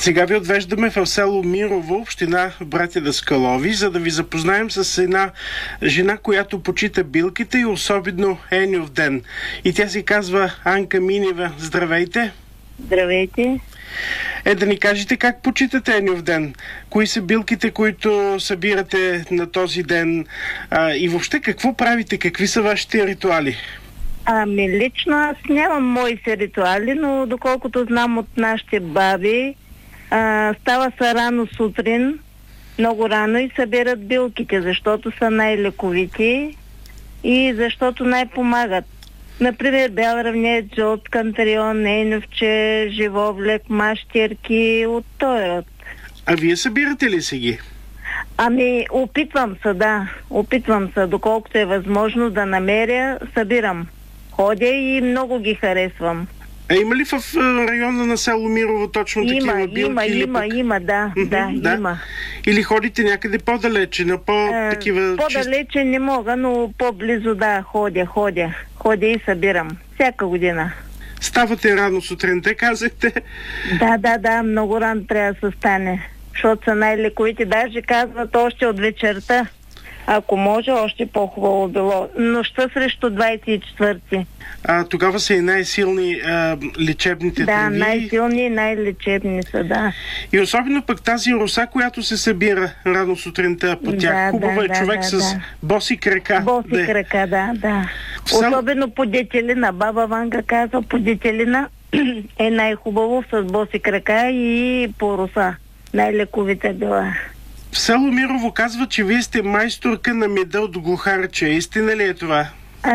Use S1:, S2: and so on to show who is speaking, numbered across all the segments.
S1: Сега ви отвеждаме в село Мирово, община Братя Даскалови, за да ви запознаем с една жена, която почита билките и особено Еньов ден. И тя се казва Анка Минева. Здравейте!
S2: Здравейте!
S1: Да ни кажете как почитате Еньов ден? Кои са билките, които събирате на този ден? И въобще какво правите? Какви са вашите ритуали?
S2: Лично аз нямам моите ритуали, но доколкото знам от нашите баби, става се рано сутрин, много рано и събират билките, защото са най-лековити и защото най-помагат. Например, бял равнец, жълт кантарион, еньовче, живовлек, мащерки от този род.
S1: А вие събирате ли си ги?
S2: Опитвам се, да. Опитвам се, доколкото е възможно да намеря, събирам. Ходя и много ги харесвам.
S1: Има ли в района на село Мирово точно такива билки?
S2: Има, да. Има.
S1: Или ходите някъде по-далече, на по-такива...
S2: По-далече не мога, но по-близо, да, ходя и събирам. Всяка година.
S1: Ставате рано сутринта, казахте?
S2: Да, много рано трябва да се стане. Защото са най-лековите. Даже казват още от вечерта. Ако може, още по-хубаво било. Нощта срещу 24-ти.
S1: Тогава са и най-силни лечебните
S2: треви.
S1: Да,
S2: най-силни и най-лечебни са, да.
S1: И особено пък тази роса, която се събира рано сутринта по тях. Хубаво е човек с боси крака.
S2: Боси крака, да. Особено по детелина. Баба Ванга казва, по детелина е най-хубаво с боси крака и по роса. Най-лековите била.
S1: В село Мирово казва, че вие сте майсторка на меда от глухарче. Истина ли е това?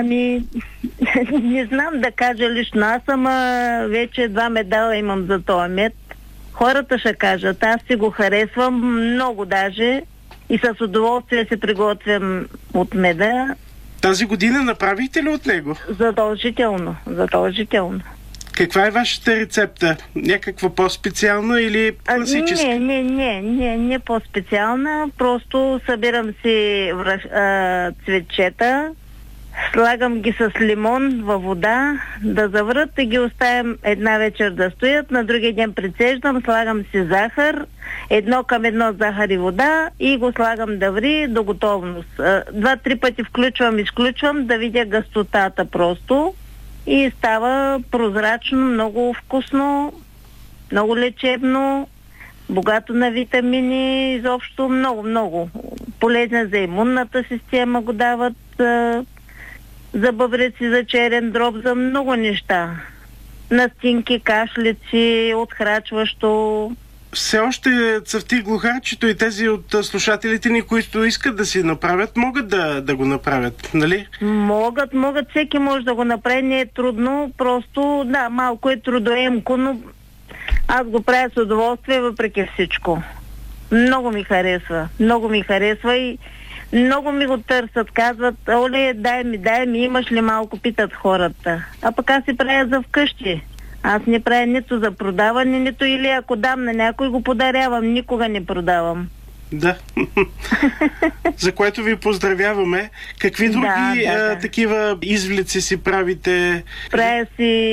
S2: Не знам да кажа лично. Аз съм вече 2 медала имам за този мед. Хората ще кажат. Аз си го харесвам много даже и с удоволствие се приготвям от меда.
S1: Тази година направихте ли от него?
S2: Задължително.
S1: Каква е вашата рецепта? Някаква по-специална или класическа?
S2: Не по-специална. Просто събирам си цветчета, слагам ги с лимон във вода, да заврат и ги оставям една вечер да стоят. На другия ден прецеждам, слагам си захар, 1:1 захар и вода и го слагам да ври до готовност. 2-3 пъти изключвам да видя гъстотата просто. И става прозрачно, много вкусно, много лечебно, богато на витамини, изобщо много. Полезен за имунната система го дават, за бъбреци, за черен дроб, за много неща. Настинки, кашлици, отхрачващо.
S1: Все още цъфти глухарчето и тези от слушателите ни, които искат да си направят, могат да го направят, нали?
S2: Могат, всеки може да го направи, не е трудно, просто да, малко е трудоемко, но аз го правя с удоволствие въпреки всичко. Много ми харесва и много ми го търсят, казват, оле, дай ми, имаш ли малко, питат хората. А пък аз си правя за вкъщи. Аз не правя нито за продаване, нито или ако дам на някой, го подарявам. Никога не продавам.
S1: Да. За което ви поздравяваме. Какви други такива извлици си правите?
S2: Правя си